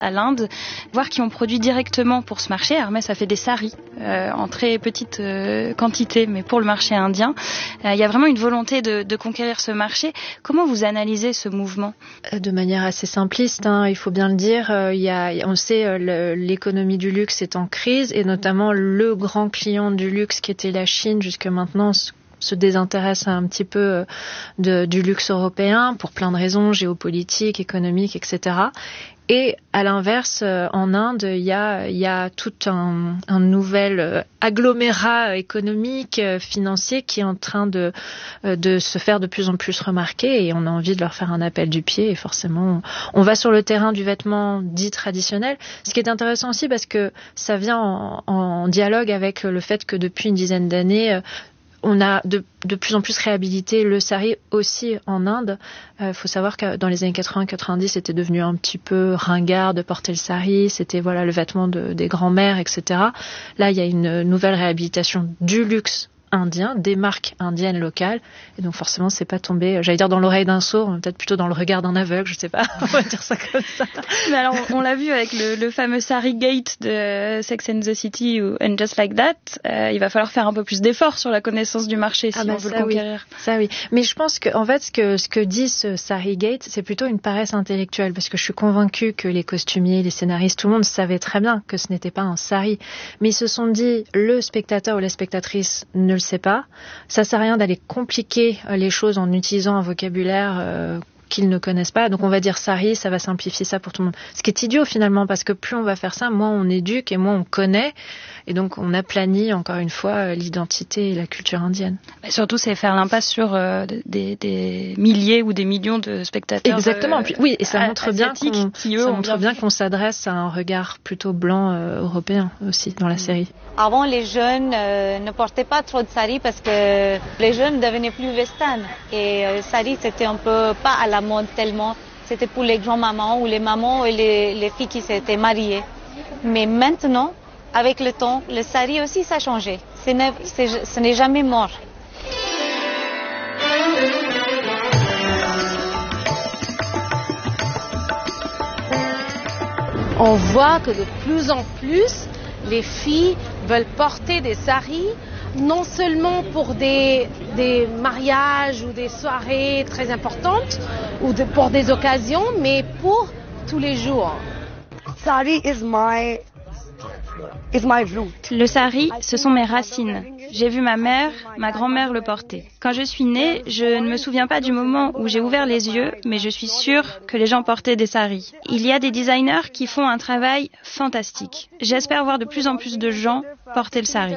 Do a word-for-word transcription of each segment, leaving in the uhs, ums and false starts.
à l'Inde, voir qui ont produit directement pour ce marché. Hermès a fait des saris euh, en très petite euh, quantité, mais pour le marché indien. Euh, il y a vraiment une volonté de, de conquérir ce marché. Comment vous analysez ce mouvement ? De manière assez simpliste, hein, il faut bien le dire. Euh, il y a, on sait, euh, le, l'économie du luxe est en crise, et notamment le grand client du luxe qui était la Chine jusque maintenant se désintéresse un petit peu de, du luxe européen pour plein de raisons géopolitiques, économiques, et cetera. Et à l'inverse, en Inde, il y a, il y a tout un, un nouvel agglomérat économique, financier qui est en train de, de se faire de plus en plus remarquer, et on a envie de leur faire un appel du pied, et forcément, on va sur le terrain du vêtement dit traditionnel. Ce qui est intéressant aussi parce que ça vient en, en dialogue avec le fait que depuis une dizaine d'années, on a de, de plus en plus réhabilité le sari aussi en Inde. Il euh, faut savoir que dans les années quatre-vingts quatre-vingt-dix, c'était devenu un petit peu ringard de porter le sari. C'était voilà le vêtement de, des grands-mères, et cetera. Là, il y a une nouvelle réhabilitation du luxe indien, des marques indiennes locales, et donc forcément c'est pas tombé, j'allais dire dans l'oreille d'un sourd, peut-être plutôt dans le regard d'un aveugle, je sais pas, on va dire ça comme ça. Mais alors on, on l'a vu avec le, le fameux Sari Gate de Sex and the City ou And Just Like That, euh, il va falloir faire un peu plus d'efforts sur la connaissance du marché si ah bah on veut le conquérir. Oui. Ça oui, mais je pense que en fait ce que ce que dit ce Sari Gate, c'est plutôt une paresse intellectuelle, parce que je suis convaincue que les costumiers, les scénaristes, tout le monde savait très bien que ce n'était pas un sari, mais ils se sont dit le spectateur ou la spectatrice ne le sait pas. Ça sert à rien d'aller compliquer les choses en utilisant un vocabulaire euh, qu'ils ne connaissent pas. Donc on va dire sari, ça va simplifier ça pour tout le monde. Ce qui est idiot finalement, parce que plus on va faire ça, moins on éduque et moins on connaît. Et donc on aplanit encore une fois l'identité et la culture indienne. Et surtout, c'est faire l'impasse sur euh, des, des milliers ou des millions de spectateurs. Exactement. Euh, Puis, oui, et ça montre bien qu'on, qui, eux, ça montre bien qu'on s'adresse à un regard plutôt blanc euh, européen aussi dans la série. Avant, les jeunes euh, ne portaient pas trop de sari parce que les jeunes devenaient plus western. Et euh, sari, c'était un peu pas à la mode tellement. C'était pour les grands-mamans ou les mamans et les, les filles qui s'étaient mariées. Mais maintenant, avec le temps, le sari aussi, ça a changé. Ce n'est, c'est, ce n'est jamais mort. On voit que de plus en plus, les filles veulent porter des saris, non seulement pour des, des mariages ou des soirées très importantes, ou de, pour des occasions, mais pour tous les jours. Sari is my is my root. Le sari, ce sont mes racines. J'ai vu ma mère, ma grand-mère le porter. Quand je suis née, je ne me souviens pas du moment où j'ai ouvert les yeux, mais je suis sûre que les gens portaient des saris. Il y a des designers qui font un travail fantastique. J'espère voir de plus en plus de gens porter le sari.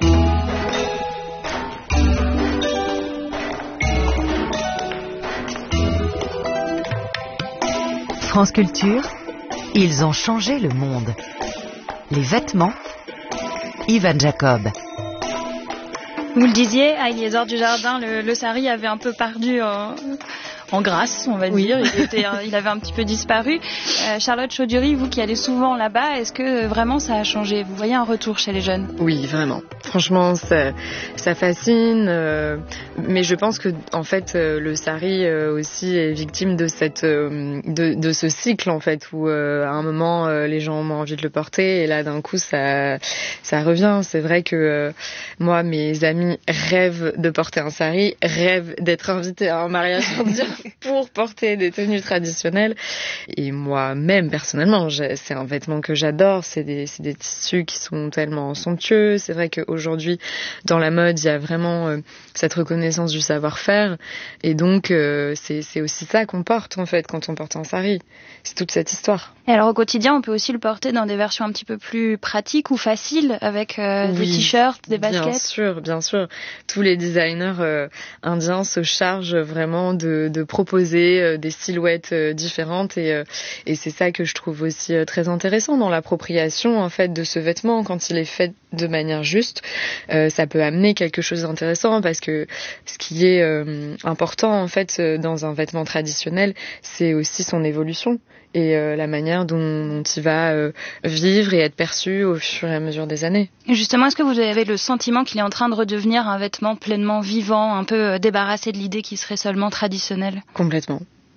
France Culture, ils ont changé le monde. Les vêtements, Ivan Jacob. Vous le disiez, à Eliezer Dujardin, le, le sari avait un peu perdu en, en grâce, on va oui. dire. Il, était, il avait un petit peu disparu. Euh, Charlotte Chaudury, vous qui allez souvent là-bas, est-ce que vraiment ça a changé ? Vous voyez un retour chez les jeunes ? Oui, vraiment. Franchement, ça, ça fascine. Euh, mais je pense que, en fait, euh, le sari euh, aussi est victime de cette, euh, de, de ce cycle, en fait, où euh, à un moment euh, les gens ont envie de le porter, et là d'un coup ça, ça revient. C'est vrai que euh, moi, mes amis rêvent de porter un sari, rêvent d'être invités à un mariage indien pour porter des tenues traditionnelles. Et moi-même, personnellement, c'est un vêtement que j'adore. C'est des, c'est des tissus qui sont tellement somptueux. C'est vrai qu'aujourd'hui, dans la mode, il y a vraiment euh, cette reconnaissance du savoir-faire. Et donc, euh, c'est, c'est aussi ça qu'on porte, en fait, quand on porte un sari. C'est toute cette histoire. Et alors, au quotidien, on peut aussi le porter dans des versions un petit peu plus pratiques ou faciles, avec euh, oui, des t-shirts, des baskets. Bien sûr, bien sûr. Tous les designers euh, indiens se chargent vraiment de, de proposer euh, des silhouettes euh, différentes. Et, euh, et c'est ça que je trouve aussi euh, très intéressant dans l'appropriation, en fait, de ce vêtement. Quand il est fait de manière juste, euh, ça peut amener quelque chose d'intéressant, parce que ce qui est euh, important, en fait, dans un vêtement traditionnel, c'est aussi son évolution et euh, la manière dont, dont il va euh, vivre et être perçu au fur et à mesure des années. Et justement, est-ce que vous avez le sentiment qu'il est en train de redevenir un vêtement pleinement vivant, un peu débarrassé de l'idée qu'il serait seulement traditionnel ? Complètement.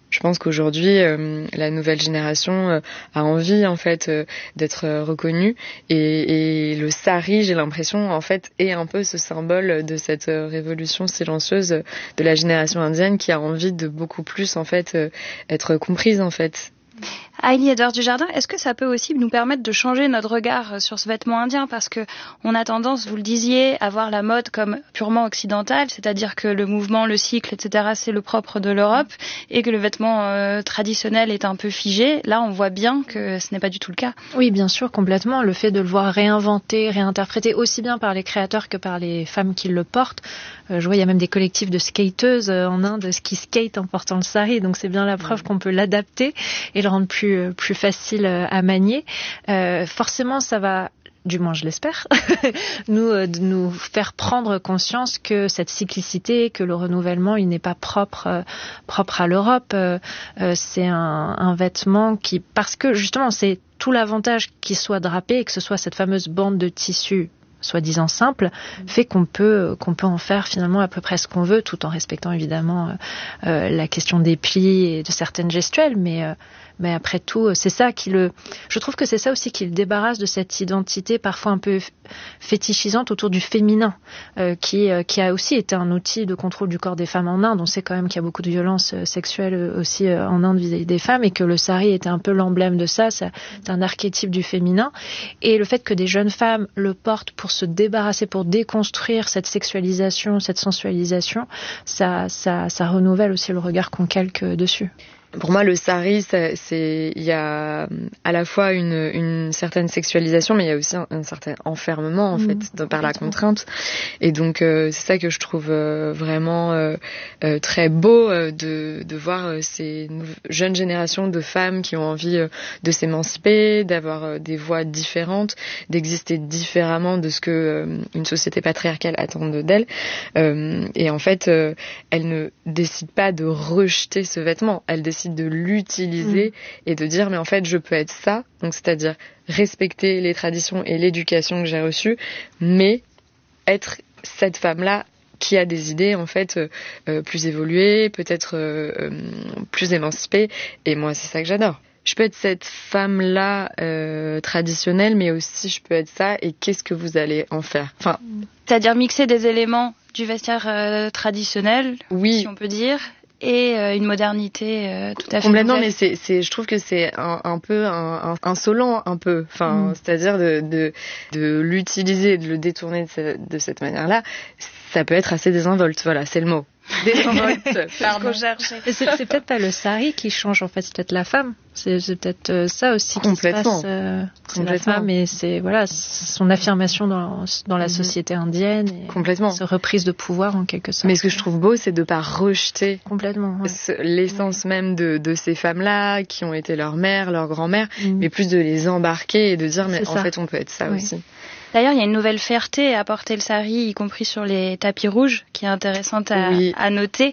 Je pense qu'aujourd'hui, euh, la nouvelle génération euh, a envie en fait euh, d'être euh, reconnue et, et le sari, j'ai l'impression, en fait, est un peu ce symbole de cette euh, révolution silencieuse de la génération indienne qui a envie de beaucoup plus en fait euh, être comprise en fait. Hailey Edwards Dujardin, est-ce que ça peut aussi nous permettre de changer notre regard sur ce vêtement indien? Parce que on a tendance, vous le disiez, à voir la mode comme purement occidentale, c'est-à-dire que le mouvement, le cycle, et cetera, c'est le propre de l'Europe et que le vêtement euh, traditionnel est un peu figé. Là, on voit bien que ce n'est pas du tout le cas. Oui, bien sûr, complètement. Le fait de le voir réinventé, réinterprété aussi bien par les créateurs que par les femmes qui le portent. Euh, je vois, il y a même des collectifs de skateuses euh, en Inde qui skate en portant le sari, donc c'est bien la preuve qu'on peut l'adapter et le rendre plus plus facile à manier. Euh, forcément, ça va, du moins je l'espère, nous, euh, nous faire prendre conscience que cette cyclicité, que le renouvellement, il n'est pas propre, euh, propre à l'Europe. Euh, euh, c'est un, un vêtement qui, parce que justement, c'est tout l'avantage qu'il soit drapé et que ce soit cette fameuse bande de tissu soi-disant simple, fait qu'on peut qu'on peut en faire finalement à peu près ce qu'on veut, tout en respectant évidemment euh, euh, la question des plis et de certaines gestuelles, mais euh, mais après tout, c'est ça qui le. Je trouve que c'est ça aussi qui le débarrasse de cette identité parfois un peu fétichisante autour du féminin, euh, qui euh, qui a aussi été un outil de contrôle du corps des femmes en Inde. On sait quand même qu'il y a beaucoup de violences sexuelles aussi euh, en Inde vis-à-vis des femmes, et que le sari était un peu l'emblème de ça. C'est un archétype du féminin, et le fait que des jeunes femmes le portent pour se débarrasser, pour déconstruire cette sexualisation, cette sensualisation, ça ça ça renouvelle aussi le regard qu'on calque dessus. Pour moi, le sari, c'est, il y a à la fois une, une certaine sexualisation, mais il y a aussi un, un certain enfermement, en mmh, fait, de, par la contrainte. Et donc, euh, c'est ça que je trouve euh, vraiment euh, euh, très beau euh, de, de voir euh, ces jeunes générations de femmes qui ont envie euh, de s'émanciper, d'avoir euh, des voix différentes, d'exister différemment de ce que euh, une société patriarcale attend d'elles. Euh, et en fait, euh, elles ne décident pas de rejeter ce vêtement, elles décident de l'utiliser mmh. et de dire mais en fait je peux être ça, donc c'est-à-dire respecter les traditions et l'éducation que j'ai reçue, mais être cette femme-là qui a des idées en fait euh, plus évoluées, peut-être euh, plus émancipées, et moi c'est ça que j'adore. Je peux être cette femme-là euh, traditionnelle, mais aussi je peux être ça, et qu'est-ce que vous allez en faire? Enfin, c'est-à-dire mixer des éléments du vestiaire euh, traditionnel, oui. si on peut dire, et euh, une modernité euh, tout à fait complètement nouvelle. Mais c'est c'est je trouve que c'est un, un peu un, un, insolent un peu enfin mmh. c'est-à-dire de de de l'utiliser, de le détourner de, ce, de cette manière-là, ça peut être assez désinvolte, voilà, c'est le mot. Désinvolte, pardon. C'est, c'est peut-être pas le sari qui change, en fait, c'est peut-être la femme. C'est, c'est peut-être euh, ça aussi qui se passe. Euh, c'est la femme, et c'est voilà son affirmation dans dans la société indienne. Et complètement. Cette reprise de pouvoir en quelque sorte. Mais ce que je trouve beau, c'est de pas rejeter complètement ouais. ce, l'essence ouais. même de de ces femmes-là qui ont été leur mère, leur grand-mère, mmh. mais plus de les embarquer et de dire mais c'est en ça. Fait on peut être ça oui. aussi. D'ailleurs, il y a une nouvelle fierté à porter le sari, y compris sur les tapis rouges, qui est intéressante à, oui. à noter.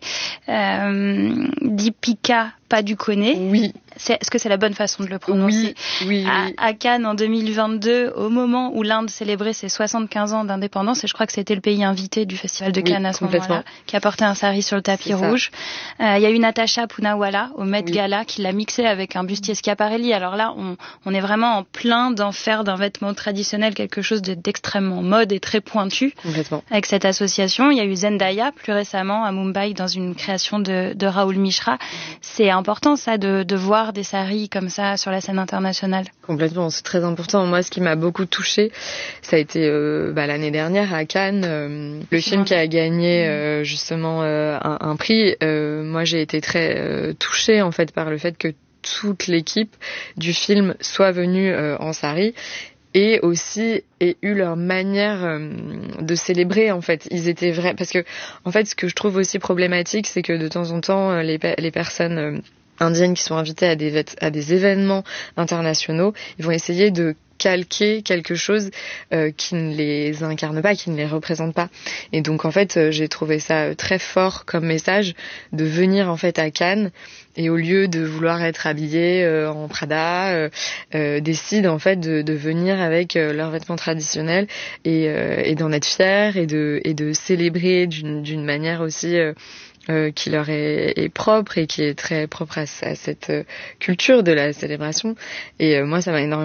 Euh, Deepika Padukone. Oui. C'est, est-ce que c'est la bonne façon de le prononcer? Oui, oui, oui. À, à Cannes en deux mille vingt-deux, au moment où l'Inde célébrait ses soixante-quinze ans d'indépendance, et je crois que c'était le pays invité du Festival de Cannes oui, à ce moment-là, qui a porté un sari sur le tapis c'est rouge. Il euh, y a eu Natasha Poonawala au Met oui. Gala qui l'a mixé avec un bustier Schiaparelli. Alors là, on, on est vraiment en plein d'en faire d'un vêtement traditionnel quelque chose de, d'extrêmement mode et très pointu. Complètement. Avec cette association, il y a eu Zendaya plus récemment à Mumbai dans une création de, de Raoul Mishra. C'est important ça de, de voir des saris comme ça sur la scène internationale. Complètement, c'est très important. Moi, ce qui m'a beaucoup touchée, ça a été euh, bah, l'année dernière à Cannes, euh, le film qui a gagné euh, justement euh, un, un prix. Euh, moi, j'ai été très euh, touchée en fait par le fait que toute l'équipe du film soit venue euh, en sari. Et aussi aient eu leur manière euh, de célébrer en fait. Ils étaient vrais parce que en fait ce que je trouve aussi problématique, c'est que de temps en temps les les personnes euh, indiennes qui sont invitées à des à des événements internationaux, ils vont essayer de calquer quelque chose euh, qui ne les incarne pas, qui ne les représente pas. Et donc en fait, euh, j'ai trouvé ça très fort comme message de venir en fait à Cannes et au lieu de vouloir être habillé euh, en Prada, euh, euh, décident en fait de, de venir avec euh, leurs vêtements traditionnels et, euh, et d'en être fiers et de et de célébrer d'une d'une manière aussi euh, euh, qui leur est, est propre et qui est très propre à, à cette culture de la célébration. Et euh, moi, ça m'a énormément